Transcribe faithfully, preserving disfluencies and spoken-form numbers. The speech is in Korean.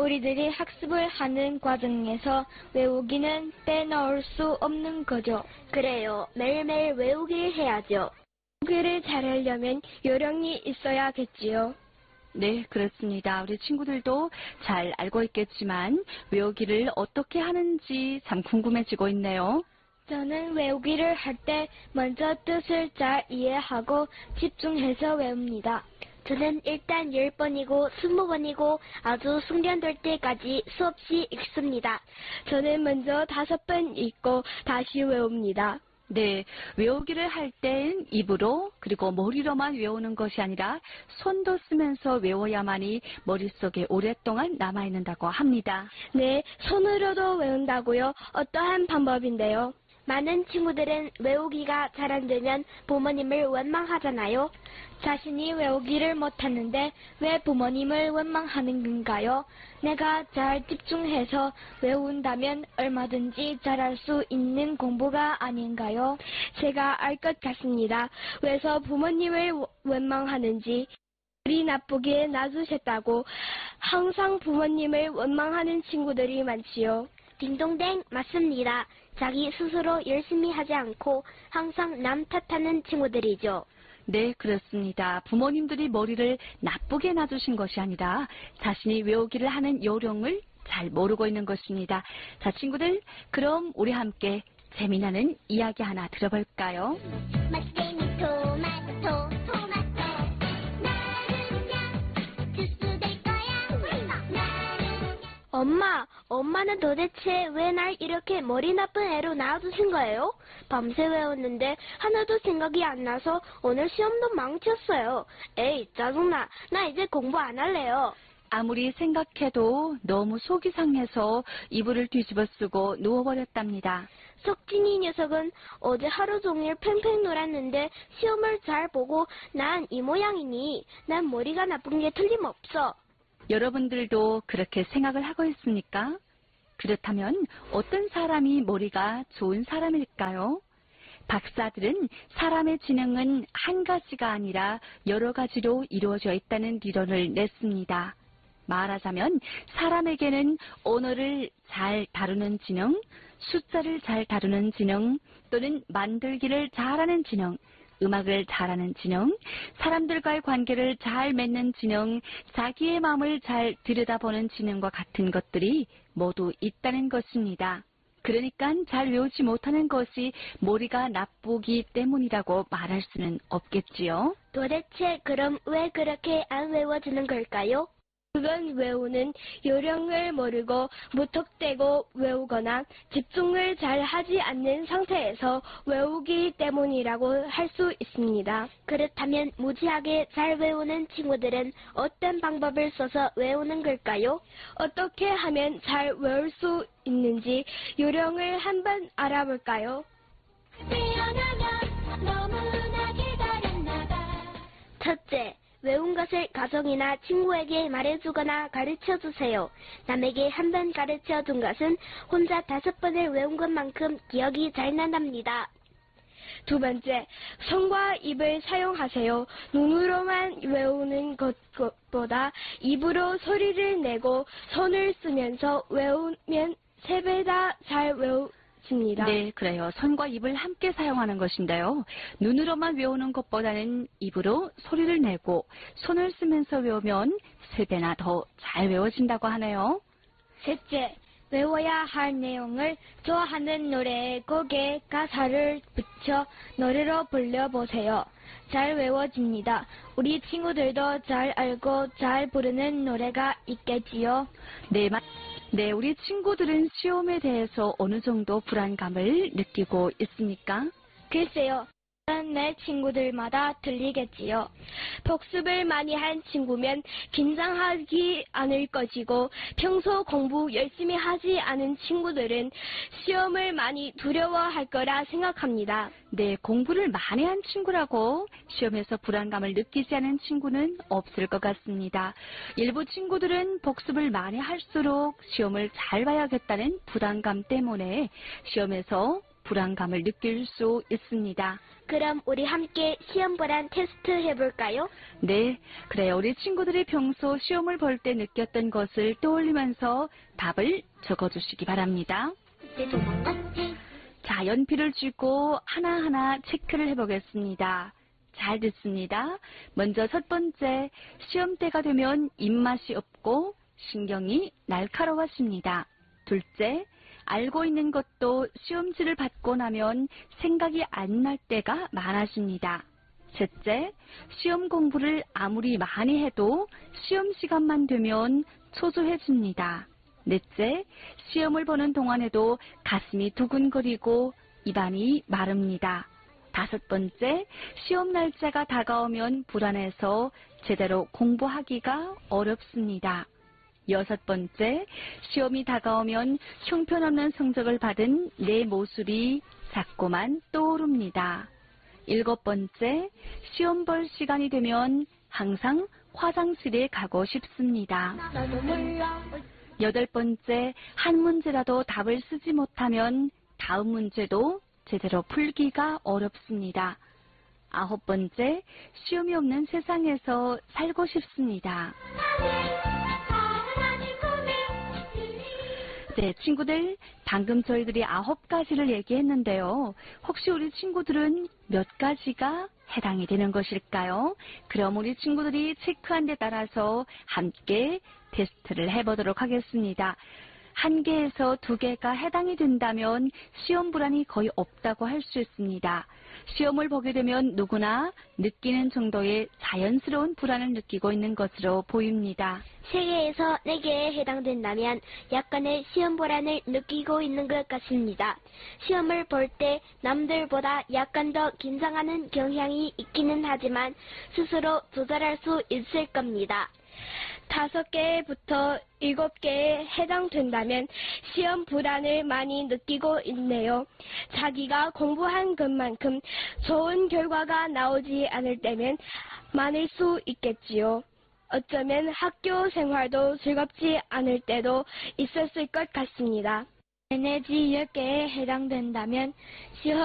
우리들이 학습을 하는 과정에서 외우기는 빼놓을 수 없는 거죠. 그래요. 매일매일 외우기를 해야죠. 외우기를 잘하려면 요령이 있어야겠지요. 네, 그렇습니다. 우리 친구들도 잘 알고 있겠지만 외우기를 어떻게 하는지 참 궁금해지고 있네요. 저는 외우기를 할 때 먼저 뜻을 잘 이해하고 집중해서 외웁니다. 저는 일단 열 번이고 스무 번이고 아주 숙련될 때까지 수없이 읽습니다. 저는 먼저 다섯 번 읽고 다시 외웁니다. 네, 외우기를 할 땐 입으로 그리고 머리로만 외우는 것이 아니라 손도 쓰면서 외워야만이 머릿속에 오랫동안 남아있는다고 합니다. 네, 손으로도 외운다고요? 어떠한 방법인데요? 많은 친구들은 외우기가 잘 안 되면 부모님을 원망하잖아요. 자신이 외우기를 못하는데 왜 부모님을 원망하는 건가요? 내가 잘 집중해서 외운다면 얼마든지 잘할 수 있는 공부가 아닌가요? 제가 알 것 같습니다. 왜서 부모님을 원망하는지. 우리 나쁘게 놔두셨다고 항상 부모님을 원망하는 친구들이 많지요. 딩동댕, 맞습니다. 자기 스스로 열심히 하지 않고 항상 남 탓하는 친구들이죠. 네, 그렇습니다. 부모님들이 머리를 나쁘게 놔주신 것이 아니라 자신이 외우기를 하는 요령을 잘 모르고 있는 것입니다. 자, 친구들, 그럼 우리 함께 재미나는 이야기 하나 들어볼까요? 맛있게는 토마토, 토마토. 나는야 주스 될 거야. 나는 엄마, 엄마는 도대체 왜 날 이렇게 머리 나쁜 애로 낳아두신 거예요? 밤새 외웠는데 하나도 생각이 안 나서 오늘 시험도 망쳤어요. 에이, 짜증나. 나 이제 공부 안 할래요. 아무리 생각해도 너무 속이 상해서 이불을 뒤집어 쓰고 누워버렸답니다. 석진이 녀석은 어제 하루 종일 팽팽 놀았는데 시험을 잘 보고 난 이 모양이니 난 머리가 나쁜 게 틀림없어. 여러분들도 그렇게 생각을 하고 있습니까? 그렇다면 어떤 사람이 머리가 좋은 사람일까요? 박사들은 사람의 지능은 한 가지가 아니라 여러 가지로 이루어져 있다는理論을 냈습니다. 말하자면 사람에게는 언어를 잘 다루는 지능, 숫자를 잘 다루는 지능, 또는 만들기를 잘하는 지능, 음악을 잘하는 지능, 사람들과의 관계를 잘 맺는 지능, 자기의 마음을 잘 들여다보는 지능과 같은 것들이 모두 있다는 것입니다. 그러니까 잘 외우지 못하는 것이 머리가 나쁘기 때문이라고 말할 수는 없겠지요. 도대체 그럼 왜 그렇게 안 외워지는 걸까요? 그건 외우는 요령을 모르고 무턱대고 외우거나 집중을 잘 하지 않는 상태에서 외우기 때문이라고 할 수 있습니다. 그렇다면 무지하게 잘 외우는 친구들은 어떤 방법을 써서 외우는 걸까요? 어떻게 하면 잘 외울 수 있는지 요령을 한번 알아볼까요? 첫째, 외운 것을 가족이나 친구에게 말해주거나 가르쳐주세요. 남에게 한 번 가르쳐준 것은 혼자 다섯 번을 외운 것만큼 기억이 잘 난답니다. 두 번째, 손과 입을 사용하세요. 눈으로만 외우는 것보다 입으로 소리를 내고 손을 쓰면서 외우면 세 배 다 잘 외워집니다. 네, 그래요. 손과 입을 함께 사용하는 것인데요. 눈으로만 외우는 것보다는 입으로 소리를 내고 손을 쓰면서 외우면 세 배나 더 잘 외워진다고 하네요. 셋째, 외워야 할 내용을 좋아하는 노래에 곡에 가사를 붙여 노래로 불러보세요. 잘 외워집니다. 우리 친구들도 잘 알고 잘 부르는 노래가 있겠지요? 네, 마... 네, 우리 친구들은 시험에 대해서 어느 정도 불안감을 느끼고 있습니까? 글쎄요. 내 친구들마다 들리겠지요. 복습을 많이 한 친구면 긴장하지 않을 것이고 평소 공부 열심히 하지 않은 친구들은 시험을 많이 두려워할 거라 생각합니다. 네, 공부를 많이 한 친구라고 시험에서 불안감을 느끼지 않은 친구는 없을 것 같습니다. 일부 친구들은 복습을 많이 할수록 시험을 잘 봐야겠다는 부담감 때문에 시험에서 불안감을 느낄 수 있습니다. 그럼 우리 함께 시험 불안 테스트 해볼까요? 네, 그래요. 우리 친구들이 평소 시험을 볼 때 느꼈던 것을 떠올리면서 답을 적어주시기 바랍니다. 내 도망갔지? 자, 연필을 쥐고 하나하나 체크를 해보겠습니다. 잘 듣습니다. 먼저 첫 번째, 시험 때가 되면 입맛이 없고 신경이 날카로워집니다. 둘째, 알고 있는 것도 시험지를 받고 나면 생각이 안 날 때가 많아집니다. 셋째, 시험 공부를 아무리 많이 해도 시험 시간만 되면 초조해집니다. 넷째, 시험을 보는 동안에도 가슴이 두근거리고 입안이 마릅니다. 다섯 번째, 시험 날짜가 다가오면 불안해서 제대로 공부하기가 어렵습니다. 여섯 번째, 시험이 다가오면 형편없는 성적을 받은 내 모습이 자꾸만 떠오릅니다. 일곱 번째, 시험 볼 시간이 되면 항상 화장실에 가고 싶습니다. 나도 몰라. 여덟 번째, 한 문제라도 답을 쓰지 못하면 다음 문제도 제대로 풀기가 어렵습니다. 아홉 번째, 시험이 없는 세상에서 살고 싶습니다. 네, 친구들, 방금 저희들이 아홉 가지를 얘기했는데요. 혹시 우리 친구들은 몇 가지가 해당이 되는 것일까요? 그럼 우리 친구들이 체크한 데 따라서 함께 테스트를 해보도록 하겠습니다. 한 개에서 두 개가 해당이 된다면 시험 불안이 거의 없다고 할 수 있습니다. 시험을 보게 되면 누구나 느끼는 정도의 자연스러운 불안을 느끼고 있는 것으로 보입니다. 세 개에서 네 개에 해당된다면 약간의 시험 불안을 느끼고 있는 것 같습니다. 시험을 볼 때 남들보다 약간 더 긴장하는 경향이 있기는 하지만 스스로 조절할 수 있을 겁니다. 다섯 개부터 일곱 개에 해당된다면 시험 불안을 많이 느끼고 있네요. 자기가 공부한 것만큼 좋은 결과가 나오지 않을 때면 많을 수 있겠지요. 어쩌면 학교 생활도 즐겁지 않을 때도 있었을 것 같습니다. 내지 열 개에 해당된다면 시험